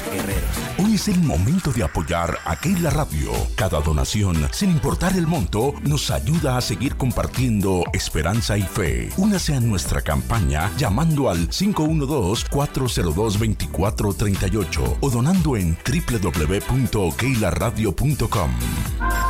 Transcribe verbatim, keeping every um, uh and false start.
guerreros. Hoy es el momento de apoyar a Keila Radio. Cada donación, sin importar el monto, nos ayuda a seguir compartiendo esperanza y fe. Únase a nuestra campaña llamando al cinco uno dos, cuatro cero dos, dos cuatro tres ocho o donando en doble u doble u doble u punto keila radio punto com.